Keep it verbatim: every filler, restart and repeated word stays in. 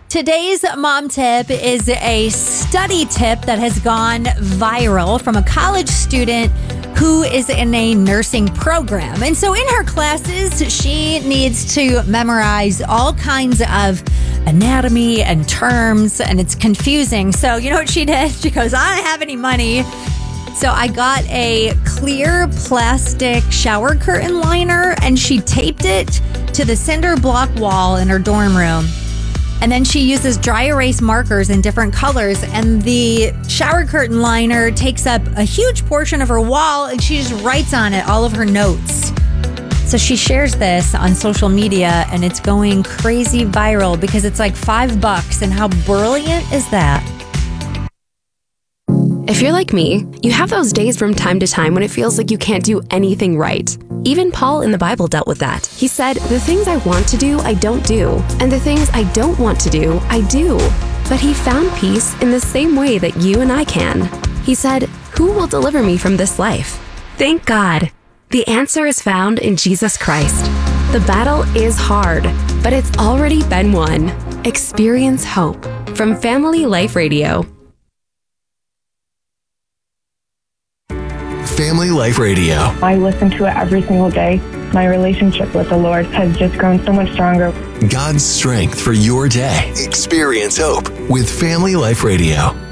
Today's mom tip is a study tip that has gone viral from a college student who is in a nursing program. And so in her classes, she needs to memorize all kinds of anatomy and terms, and it's confusing. So you know what she did? She goes, I don't have any money. So I got a clear plastic shower curtain liner, and she taped it to the cinder block wall in her dorm room. And then she uses dry erase markers in different colors, and the shower curtain liner takes up a huge portion of her wall, and she just writes on it all of her notes. So she shares this on social media, and it's going crazy viral because it's like five bucks. And how brilliant is that? If you're like me, you have those days from time to time when it feels like you can't do anything right. Even Paul in the Bible dealt with that. He said, the things I want to do, I don't do. And the things I don't want to do, I do. But he found peace in the same way that you and I can. He said, who will deliver me from this life? Thank God. The answer is found in Jesus Christ. The battle is hard, but it's already been won. Experience hope. From Family Life Radio. Family Life Radio. I listen to it every single day. My relationship with the Lord has just grown so much stronger. God's strength for your day. Experience hope with Family Life Radio.